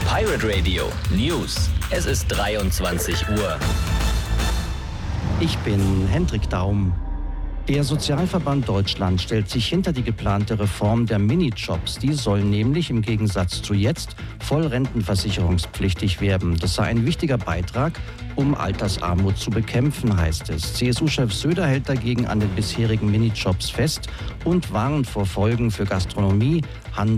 Pirate Radio News. Es ist 23 Uhr. Ich bin Hendrik Daum. Der Sozialverband Deutschland stellt sich hinter die geplante Reform der Minijobs. Die sollen nämlich im Gegensatz zu jetzt voll rentenversicherungspflichtig werden. Das sei ein wichtiger Beitrag, um Altersarmut zu bekämpfen, heißt es. CSU-Chef Söder hält dagegen an den bisherigen Minijobs fest und warnt vor Folgen für Gastronomie, Handel